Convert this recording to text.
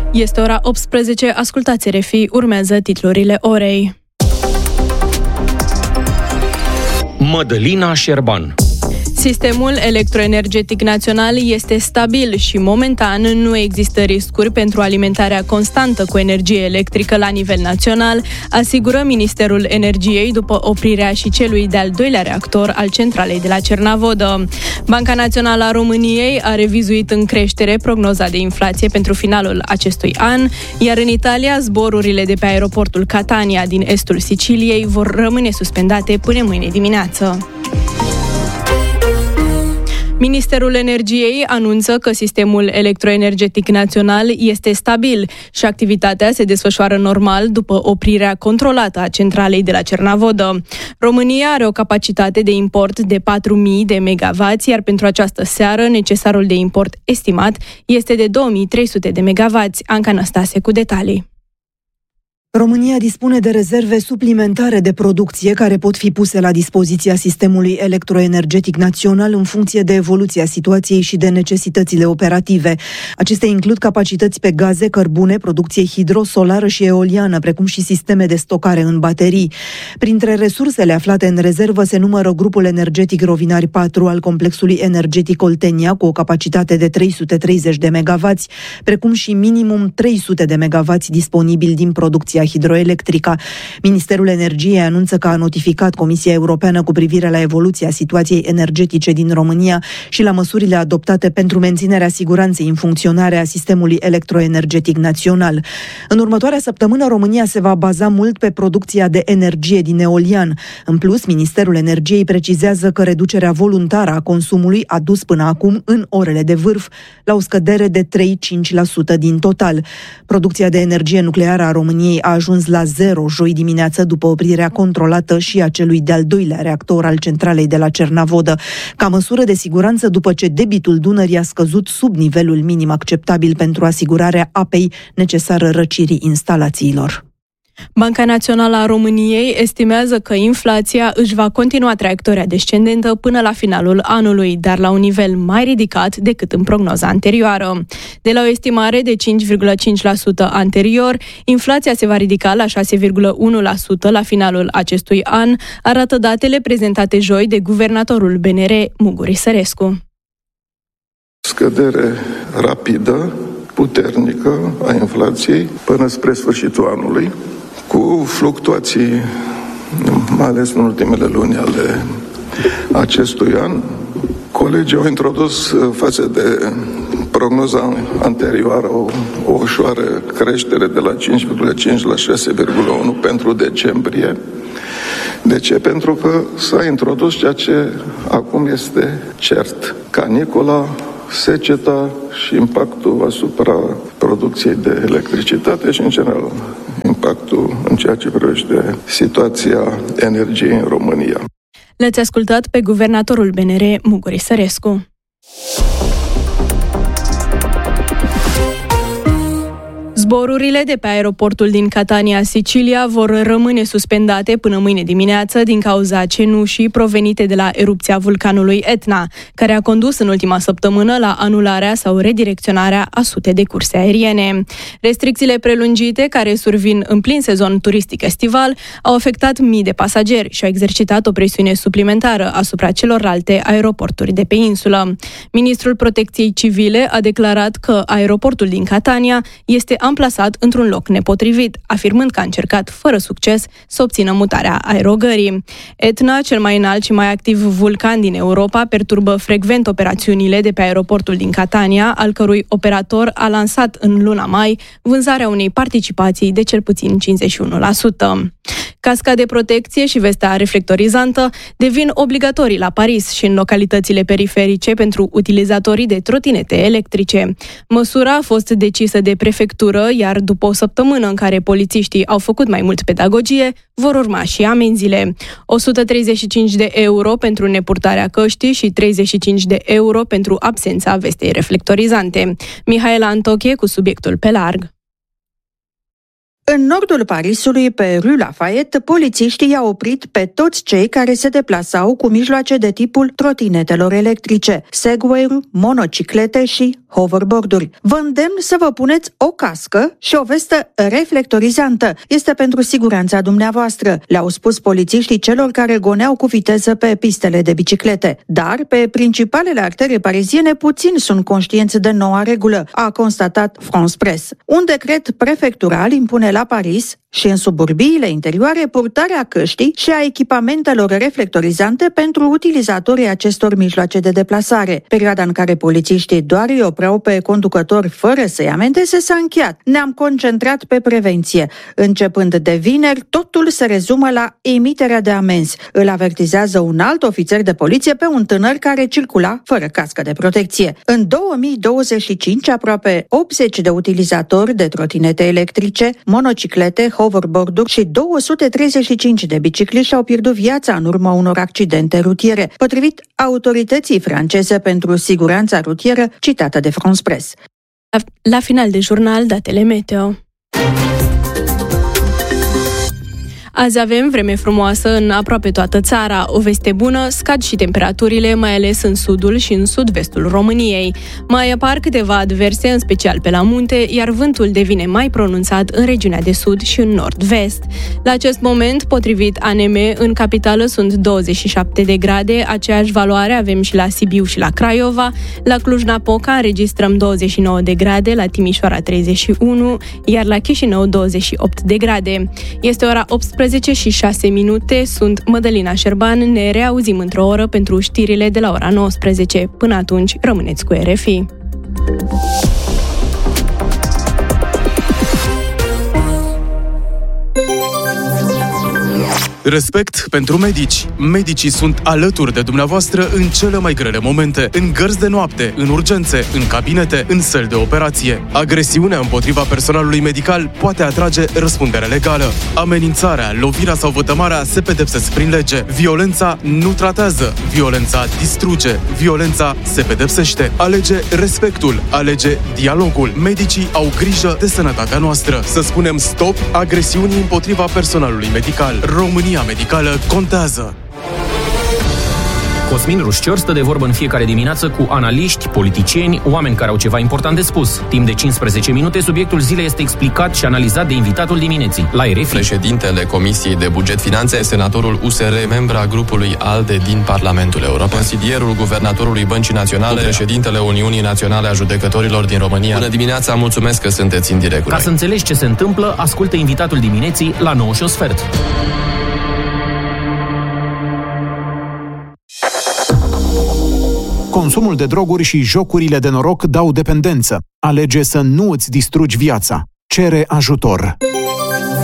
Este ora 18, ascultați RFI, urmează titlurile orei. Mădălina Șerban. Sistemul electroenergetic național este stabil și momentan nu există riscuri pentru alimentarea constantă cu energie electrică la nivel național, asigură Ministerul Energiei după oprirea și celui de-al doilea reactor al centralei de la Cernavodă. Banca Națională a României a revizuit în creștere prognoza de inflație pentru finalul acestui an, iar în Italia zborurile de pe aeroportul Catania din estul Siciliei vor rămâne suspendate până mâine dimineață. Ministerul Energiei anunță că sistemul electroenergetic național este stabil și activitatea se desfășoară normal după oprirea controlată a centralei de la Cernavodă. România are o capacitate de import de 4.000 de megavați, iar pentru această seară necesarul de import estimat este de 2.300 de megavați. Anca Năstase cu detalii. România dispune de rezerve suplimentare de producție care pot fi puse la dispoziția sistemului electroenergetic național în funcție de evoluția situației și de necesitățile operative. Acestea includ capacități pe gaze, cărbune, producție hidro-solară și eoliană, precum și sisteme de stocare în baterii. Printre resursele aflate în rezervă se numără grupul energetic Rovinari 4 al complexului energetic Oltenia, cu o capacitate de 330 de megavați, precum și minimum 300 de megavați disponibili din producția hidroelectrică. Ministerul Energiei anunță că a notificat Comisia Europeană cu privire la evoluția situației energetice din România și la măsurile adoptate pentru menținerea siguranței în funcționare a sistemului electroenergetic național. În următoarea săptămână, România se va baza mult pe producția de energie din eolian. În plus, Ministerul Energiei precizează că reducerea voluntară a consumului a dus până acum, în orele de vârf, la o scădere de 3-5% din total. Producția de energie nucleară a României a ajuns la zero joi dimineață după oprirea controlată și a celui de-al doilea reactor al centralei de la Cernavodă, ca măsură de siguranță după ce debitul Dunării a scăzut sub nivelul minim acceptabil pentru asigurarea apei necesară răcirii instalațiilor. Banca Națională a României estimează că inflația își va continua traiectoria descendentă până la finalul anului, dar la un nivel mai ridicat decât în prognoza anterioară. De la o estimare de 5,5% anterior, inflația se va ridica la 6,1% la finalul acestui an, arată datele prezentate joi de guvernatorul BNR, Muguri Sărescu. Scădere rapidă, puternică a inflației până spre sfârșitul anului, cu fluctuații, mai ales în ultimele luni ale acestui an. Colegii au introdus față de prognoza anterioară o ușoară creștere de la 5,5 la 6,1 pentru decembrie. De ce? Pentru că s-a introdus ceea ce acum este cert: canicula, seceta și impactul asupra producției de electricitate și, în general, impactul în ceea ce privește situația energiei în România. L-ați ascultat pe guvernatorul BNR, Muguri Sărescu. Zborurile de pe aeroportul din Catania, Sicilia, vor rămâne suspendate până mâine dimineață din cauza cenușii provenite de la erupția vulcanului Etna, care a condus în ultima săptămână la anularea sau redirecționarea a sute de curse aeriene. Restricțiile prelungite, care survin în plin sezon turistic estival, au afectat mii de pasageri și au exercitat o presiune suplimentară asupra celorlalte aeroporturi de pe insulă. Ministrul Protecției Civile a declarat că aeroportul din Catania este amplasat într-un loc nepotrivit, afirmând că a încercat fără succes să obțină mutarea aerogării. Etna, cel mai înalt și mai activ vulcan din Europa, perturbă frecvent operațiunile de pe aeroportul din Catania, al cărui operator a lansat în luna mai vânzarea unei participații de cel puțin 51%. Casca de protecție și vesta reflectorizantă devin obligatorii la Paris și în localitățile periferice pentru utilizatorii de trotinete electrice. Măsura a fost decisă de prefectură, iar după o săptămână în care polițiștii au făcut mai mult pedagogie, vor urma și amenziile. 135 de euro pentru nepurtarea căștii și 35 de euro pentru absența vestei reflectorizante. Mihaela Antoche cu subiectul pe larg. În nordul Parisului, pe Rue Lafayette, polițiștii i-au oprit pe toți cei care se deplasau cu mijloace de tipul trotinetelor electrice, Segway-uri, monociclete și hoverboard-uri. Vă îndemn să vă puneți o cască și o vestă reflectorizantă. Este pentru siguranța dumneavoastră, le-au spus polițiștii celor care goneau cu viteză pe pistele de biciclete. Dar pe principalele artere pariziene puțini sunt conștienți de noua regulă, a constatat France Presse. Un decret prefectural impune la Paris și în suburbiile interioare purtarea căștii și a echipamentelor reflectorizante pentru utilizatorii acestor mijloace de deplasare. Perioada în care polițiștii doar îi opreau pe conducători fără să-i amendeze s-a încheiat. Ne-am concentrat pe prevenție. Începând de vineri, totul se rezumă la emiterea de amenzi. Îl avertizează un alt ofițer de poliție pe un tânăr care circula fără cască de protecție. În 2025, aproape 80 de utilizatori de trotinete electrice, monociclete, hoverboard-uri și 235 de bicicliști au pierdut viața în urma unor accidente rutiere, potrivit autorității franceze pentru siguranța rutieră citată de France Presse. La final de jurnal, datele meteo. Azi avem vreme frumoasă în aproape toată țara. O veste bună, scad și temperaturile, mai ales în sudul și în sud-vestul României. Mai apar câteva adverse, în special pe la munte, iar vântul devine mai pronunțat în regiunea de sud și în nord-vest. La acest moment, potrivit ANM, în capitală sunt 27 de grade, aceeași valoare avem și la Sibiu și la Craiova. La Cluj-Napoca înregistrăm 29 de grade, la Timișoara 31, iar la Chișinău 28 de grade. Este ora 18 și 6 minute, sunt Mădălina Șerban, ne reauzim într-o oră pentru știrile de la ora 19. Până atunci, rămâneți cu RFI. Respect pentru medici. Medicii sunt alături de dumneavoastră în cele mai grele momente, în gărzi de noapte, în urgențe, în cabinete, în săli de operație. Agresiunea împotriva personalului medical poate atrage răspundere legală. Amenințarea, lovirea sau vătămarea se pedepsesc prin lege. Violența nu tratează, violența distruge, violența se pedepsește. Alege respectul, alege dialogul. Medicii au grijă de sănătatea noastră. Să spunem stop agresiunii împotriva personalului medical. România medicală contează. Cosmin Rușcior stă de vorbă în fiecare dimineață cu analiști, politicieni, oameni care au ceva important de spus. Timp de 15 minute, subiectul zilei este explicat și analizat de invitatul dimineții. La RFI. Președintele Comisiei de Buget Finanțe, senatorul USR, membra grupului ALDE din Parlamentul European, consilierul guvernatorului Băncii Naționale, președintele Uniunii Naționale a Judecătorilor din România. Bună dimineața, mulțumesc că sunteți în direct. Ca să înțelegi ce se întâmplă, ascultă invitatul dimineții la 9:15. Consumul de droguri și jocurile de noroc dau dependență. Alege să nu îți distrugi viața. Cere ajutor.